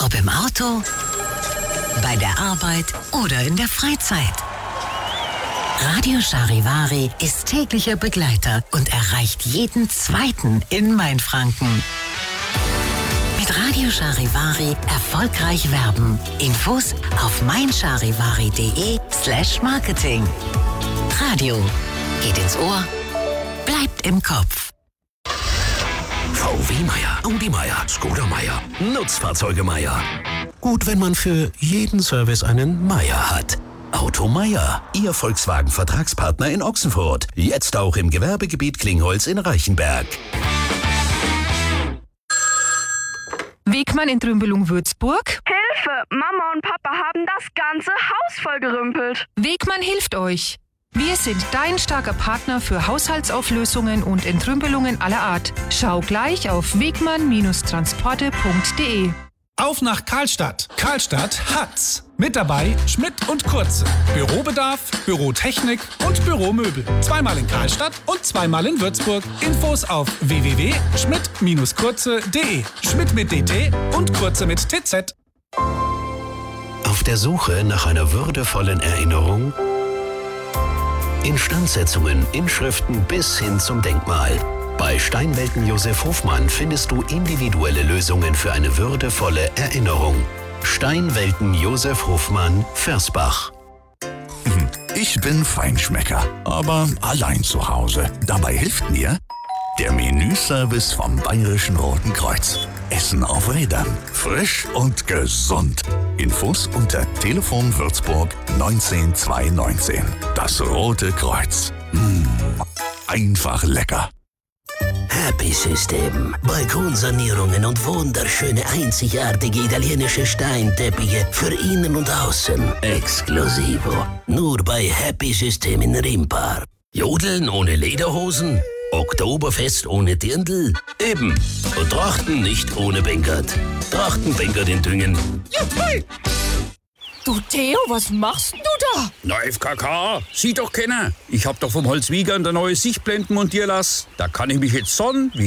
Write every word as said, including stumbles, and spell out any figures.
Ob im Auto, bei der Arbeit oder in der Freizeit. Radio Charivari ist täglicher Begleiter und erreicht jeden Zweiten in Mainfranken. Mit Radio Charivari erfolgreich werben. Infos auf meincharivari.de slash Marketing. Radio geht ins Ohr, bleibt im Kopf. V W Meier, Audi Meier, Skoda Meier, Nutzfahrzeuge Meier. Gut, wenn man für jeden Service einen Meier hat. Auto Meier, Ihr Volkswagen-Vertragspartner in Ochsenfurt. Jetzt auch im Gewerbegebiet Klingholz in Reichenberg. Wegmann in Trümbelung-Würzburg. Hilfe! Mama und Papa haben das ganze Haus vollgerümpelt. Wegmann hilft euch. Wir sind dein starker Partner für Haushaltsauflösungen und Entrümpelungen aller Art. Schau gleich auf wegmann Transporte punkt de. Auf nach Karlstadt. Karlstadt hat's. Mit dabei Schmidt und Kurze. Bürobedarf, Bürotechnik und Büromöbel. Zweimal in Karlstadt und zweimal in Würzburg. Infos auf w w w punkt schmidt kurze punkt de. Schmidt mit D T und Kurze mit T Z. Auf der Suche nach einer würdevollen Erinnerung? Instandsetzungen, Inschriften bis hin zum Denkmal. Bei Steinwelten Josef Hofmann findest du individuelle Lösungen für eine würdevolle Erinnerung. Steinwelten Josef Hofmann, Versbach. Ich bin Feinschmecker, aber allein zu Hause. Dabei hilft mir der Menüservice vom Bayerischen Roten Kreuz. Essen auf Rädern. Frisch und gesund. Infos unter Telefon Würzburg neunzehn zweihundertneunzehn. Das Rote Kreuz. Mmh, einfach lecker. Happy System. Balkonsanierungen und wunderschöne, einzigartige italienische Steinteppiche für innen und außen. Exklusivo. Nur bei Happy System in Rimpar. Jodeln ohne Lederhosen? Oktoberfest ohne Dirndl? Eben. Und Trachten nicht ohne Bänkert. Trachtenbänkert in Düngen. Juppie! Du Theo, was machst denn du da? Na, F K K, sieh doch keiner. Ich hab doch vom Holzwiegern der neue Sichtblenden montieren lassen. Da kann ich mich jetzt sonnen wie